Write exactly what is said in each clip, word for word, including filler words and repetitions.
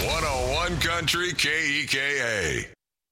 one oh one Country K E K A.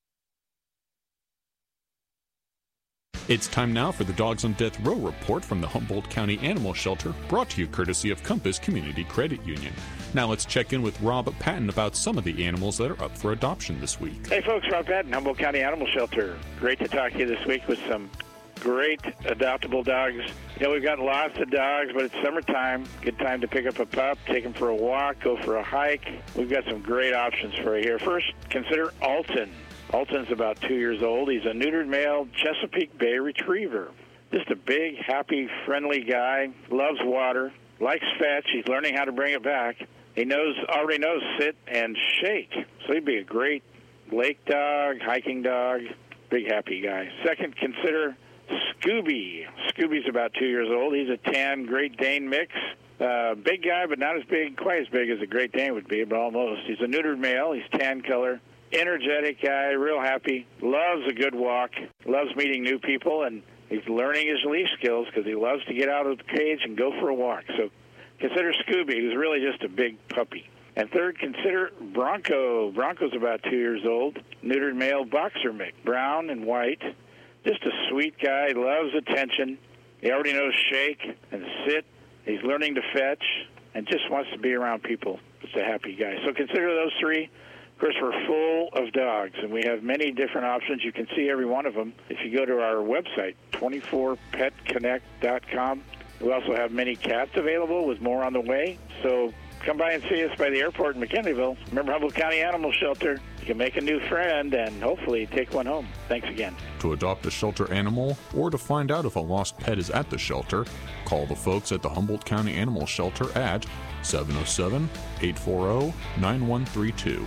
It's time now for the Dogs on Death Row report from the Humboldt County Animal Shelter, brought to you courtesy of Compass Community Credit Union. Now let's check in with Rob Patton about some of the animals that are up for adoption this week. Hey folks, Rob Patton, Humboldt County Animal Shelter. Great to talk to you this week with some great adoptable dogs. You know, we've got lots of dogs, but it's summertime. Good time to pick up a pup, take him for a walk, go for a hike. We've got some great options for you here. First, consider Alton. Alton's about two years old. He's a neutered male Chesapeake Bay Retriever. Just a big, happy, friendly guy. Loves water. Likes fetch. He's learning how to bring it back. He knows already knows sit and shake. So he'd be a great lake dog, hiking dog. Big, happy guy. Second, consider Scooby. Scooby's about two years old. He's a tan Great Dane mix. Uh, big guy, but not as big, quite as big as a Great Dane would be, but almost. He's a neutered male. He's tan color. Energetic guy, real happy, loves a good walk, loves meeting new people, and he's learning his leash skills because he loves to get out of the cage and go for a walk. So consider Scooby, who's really just a big puppy. And third, consider Bronco. Bronco's about two years old, neutered male boxer mix, brown and white. Just a sweet guy, loves attention. He already knows shake and sit. He's learning to fetch and just wants to be around people. Just a happy guy. So consider those three. Of course, we're full of dogs, and we have many different options. You can see every one of them if you go to our website, twenty-four pet connect dot com. We also have many cats available with more on the way. So come by and see us by the airport in McKinleyville. Remember Humboldt County Animal Shelter. You can make a new friend and hopefully take one home. Thanks again. To adopt a shelter animal or to find out if a lost pet is at the shelter, call the folks at the Humboldt County Animal Shelter at seven oh seven, eight four zero, nine one three two.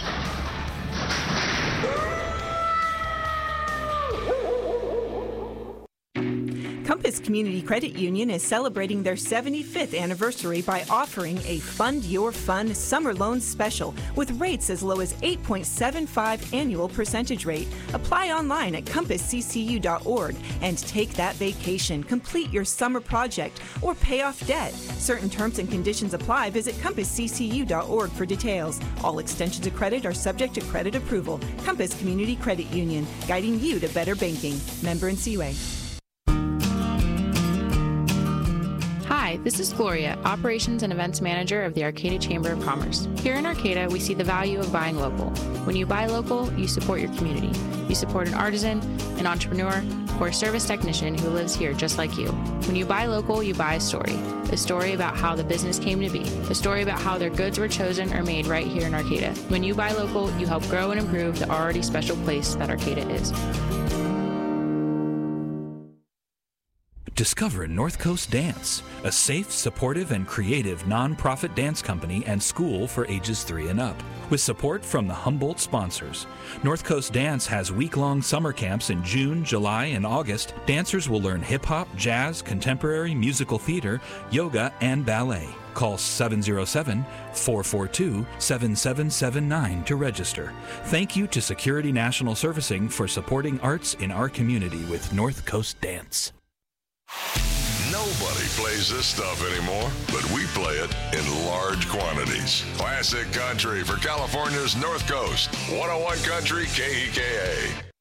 Compass Community Credit Union is celebrating their seventy-fifth anniversary by offering a Fund Your Fun summer loan special with rates as low as eight point seven five annual percentage rate. Apply online at compass c c u dot org and take that vacation, complete your summer project, or pay off debt. Certain terms and conditions apply. Visit compass c c u dot org for details. All extensions of credit are subject to credit approval. Compass Community Credit Union, guiding you to better banking. Member N C U A. Hi, this is Gloria, Operations and Events Manager of the Arcata Chamber of Commerce. Here in Arcata, we see the value of buying local. When you buy local, you support your community. You support an artisan, an entrepreneur, or a service technician who lives here just like you. When you buy local, you buy a story. A story about how the business came to be. A story about how their goods were chosen or made right here in Arcata. When you buy local, you help grow and improve the already special place that Arcata is. Discover North Coast Dance, a safe, supportive, and creative nonprofit dance company and school for ages three and up. With support from the Humboldt sponsors, North Coast Dance has week-long summer camps in June, July, and August. Dancers will learn hip-hop, jazz, contemporary, musical theater, yoga, and ballet. Call seven oh seven, four four two, seven seven seven nine to register. Thank you to Security National Servicing for supporting arts in our community with North Coast Dance. Nobody plays this stuff anymore, but we play it in large quantities. Classic country for California's North Coast. one oh one Country K E K A.